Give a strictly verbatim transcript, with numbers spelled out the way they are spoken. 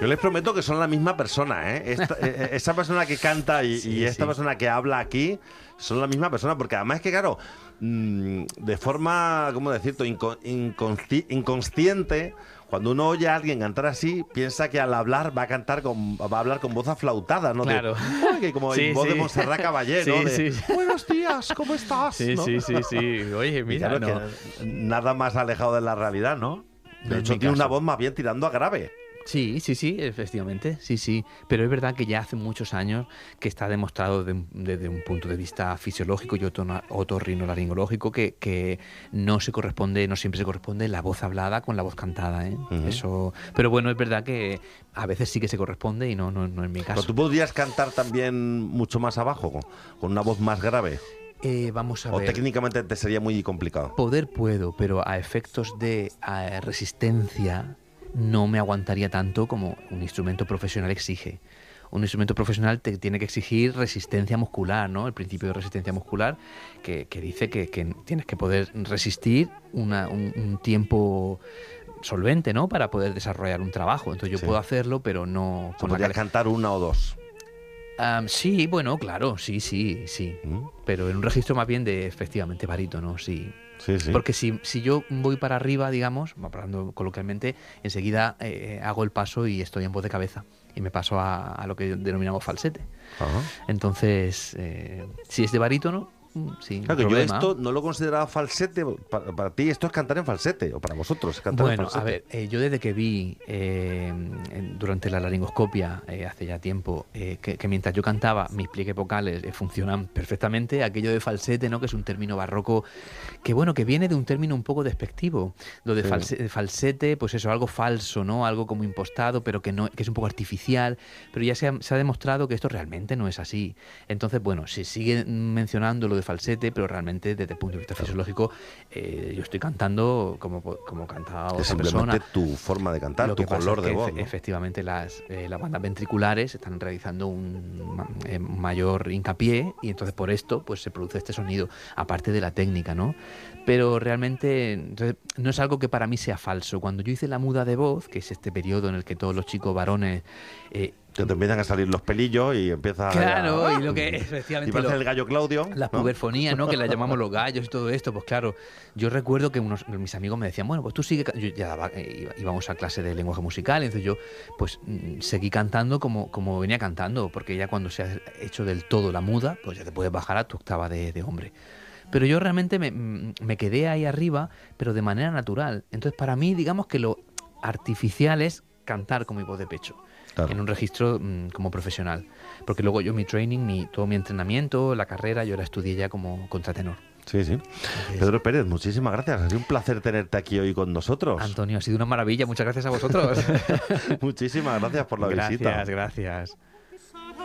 Yo les prometo que son la misma persona, ¿eh? Esta, eh, esa persona que canta y, Sí, y esta sí. persona que habla aquí son la misma persona, porque además es que, claro, mmm, de forma, ¿cómo decirlo?, Inco inconsci inconsciente, cuando uno oye a alguien cantar así, piensa que al hablar va a cantar con, va a hablar con voz aflautada, ¿no? Claro. De, "Uy", que como Sí, voz de sí. Montserrat Caballé, Sí, ¿no? De, sí. "Buenos días, ¿cómo estás?", Sí, ¿no? sí, sí, sí. Oye, Y mira, claro, no. que nada más alejado de la realidad, ¿no? No De es hecho, mi tiene una caso. voz más bien tirando a grave. Sí, sí, sí, efectivamente, sí, sí. Pero es verdad que ya hace muchos años que está demostrado de- desde un punto de vista fisiológico y otorna- otorrinolaringológico que, que no se corresponde, no siempre se corresponde la voz hablada con la voz cantada, ¿eh? Ujú. Eso, pero bueno, es verdad que a veces sí que se corresponde y no, no, no es mi Pero caso. tú podrías cantar también mucho más abajo, con, con una voz más grave. Eh, vamos a O ver. técnicamente te sería muy complicado. Poder puedo, pero a efectos de eh, resistencia no me aguantaría tanto como un instrumento profesional exige. Un instrumento profesional te tiene que exigir resistencia muscular, ¿no? El principio de resistencia muscular que, que dice que, que tienes que poder resistir una, un, un tiempo solvente, ¿no? Para poder desarrollar un trabajo. Entonces yo Sí. puedo hacerlo, pero no O sea, con la podrías cale- cantar una o dos. Am, sí, bueno, claro, sí, sí, sí. ¿Mm? Pero en un registro más bien de, efectivamente, barítono, sí. Sí, sí. Porque si, si yo voy para arriba, digamos, hablando coloquialmente, enseguida eh, hago el paso y estoy en voz de cabeza. Y me paso a, a lo que denominamos falsete. Ajá. Entonces, eh, si es de barítono, mm, sí, no Claro, que yo problema. esto no lo consideraba falsete. Para, para ti esto es cantar en falsete, o para vosotros es cantar Bueno, en falsete. a ver, eh, yo desde que vi eh, en- durante la laringoscopia eh, hace ya tiempo eh, que, que mientras yo cantaba mis pliegues vocales eh, funcionan perfectamente, aquello de falsete, ¿no? Que es un término barroco que bueno, que viene de un término un poco despectivo, lo de Sí. false- falsete, pues eso, algo falso, ¿no? Algo como impostado, pero que no, que es un poco artificial, pero ya se ha, se ha demostrado que esto realmente no es así. Entonces, bueno, se sigue mencionando lo de falsete, pero realmente desde el punto de vista fisiológico eh, yo estoy cantando como, como cantaba Es otra simplemente persona. tu forma de cantar, Lo tu que pasa color es de que voz, efe- ¿no? efectivamente las, eh, las bandas ventriculares están realizando un ma- eh, mayor hincapié y entonces por esto pues se produce este sonido, aparte de la técnica, ¿no? Pero realmente entonces, no es algo que para mí sea falso. Cuando yo hice la muda de voz, que es este periodo en el que todos los chicos varones eh, Que te empiezan a salir los pelillos y empiezas Claro, a... y lo que efectivamente Y parece lo- el gallo Claudio, las ¿no? puberfonías, ¿no? Que las llamamos los gallos y todo esto, pues claro, yo recuerdo que unos, mis amigos me decían, bueno, pues tú sigue, ca-". Yo ya daba, eh, iba- íbamos a clase de lenguaje musical, entonces yo pues mm, seguí cantando como, como venía cantando, porque ya cuando se ha hecho del todo la muda, pues ya te puedes bajar a tu octava de, de hombre. Pero yo realmente me, mm, me quedé ahí arriba, pero de manera natural. Entonces para mí, digamos que lo artificial es cantar con mi voz de pecho. Claro. En un registro mmm, como profesional. Porque luego yo mi training, mi, todo mi entrenamiento, la carrera, yo la estudié ya como contratenor. Sí, sí. Entonces, Pedro Pérez, muchísimas gracias. Ha sido un placer tenerte aquí hoy con nosotros. Antonio, ha sido una maravilla. Muchas gracias a vosotros. Muchísimas gracias por la gracias, visita. gracias.